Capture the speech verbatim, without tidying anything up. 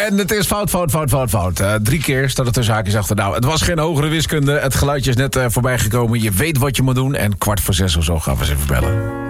En het is fout, fout, fout, fout, fout. Uh, drie keer staat er tussen haakjes achter. Nou, het was geen hogere wiskunde. Het geluidje is net uh, voorbij gekomen. Je weet wat je moet doen. En kwart voor zes of zo gaan we ze even bellen.